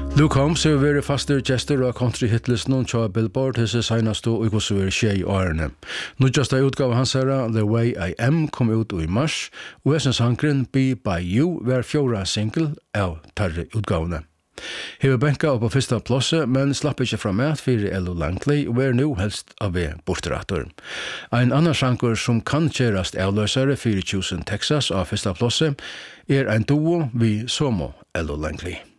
Luke Combs har vært faste gestor av country hitlisten og tja Billboard hese senast og i hvordan vi skje i årene. Nødjasta utgave hans herra The Way I Am kom ut i mars, og essens hankren Be By You var fjora single av tarre utgavene. Hever benka på fyrsta plåse, men slapp ikke fra med fyrir Elo Langley og er nu helst av borterator. Ein annan sjanker som kan kjerast avløsare fyrir Tucson, Texas av fyrsta plåse er ein duo vi Somo Elo Langley.